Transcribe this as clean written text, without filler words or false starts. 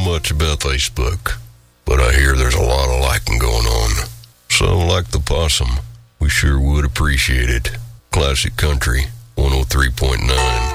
much about Facebook, but I hear there's a lot of liking going on. So, like the possum, we sure would appreciate it. Classic Country 103.9.